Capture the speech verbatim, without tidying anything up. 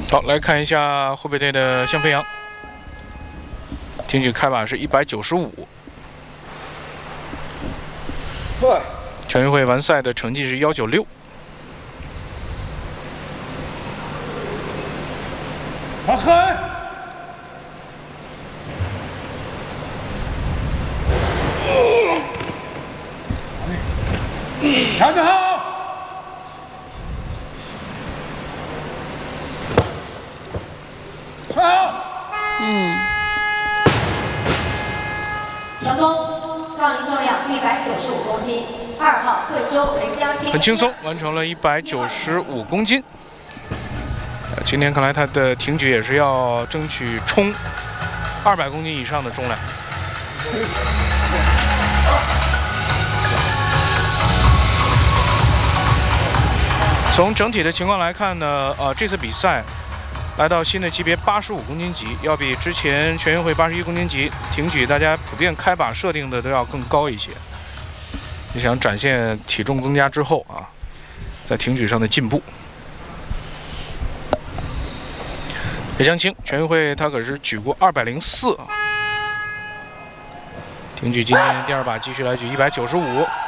好，来看一下湖北队的向飞扬，挺举开把是一百九十五。全运会完赛的成绩是一九六。 好狠！调整好。 嗯， 成功，杠铃重量一百九十五公斤，二号贵州雷江青很轻松完成了一百九十五公斤。呃，今天看来他的挺举也是要争取冲二百公斤以上的重量。从整体的情况来看呢，呃，这次比赛。 来到新的级别八十五公斤级，要比之前全运会八十一公斤级挺举大家普遍开把设定的都要更高一些。你想展现体重增加之后啊，在挺举上的进步。雷江青全运会他可是举过二百零四啊，挺举今天第二把继续来举一百九十五。